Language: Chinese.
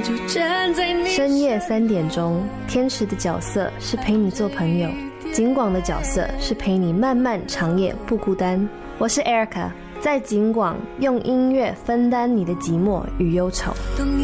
就站在你深夜3点钟，天池的角色是陪你做朋友，景广的角色是陪你漫漫长夜不孤单。我是 Erica， 在景广用音乐分担你的寂寞与忧愁。